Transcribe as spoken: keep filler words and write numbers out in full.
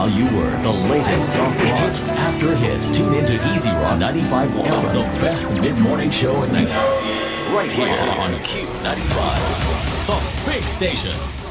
while you work. The latest soft rock after hit. Tune into Easy Rock ninety-five point one, the best mid-morning show at night. Right here on Q ninety-five, the big station.